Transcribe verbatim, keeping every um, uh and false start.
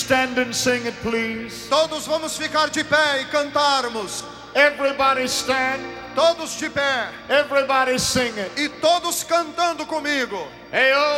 stand and sing it, please? Todos vamos ficar de pé e cantarmos. Everybody stand. Todos de pé. Everybody sing it. E todos cantando comigo. Hey, oh.